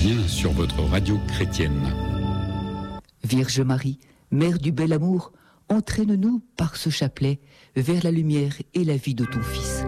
bien sur votre radio chrétienne. Vierge Marie, Mère du bel amour, entraîne-nous par ce chapelet vers la lumière et la vie de ton Fils.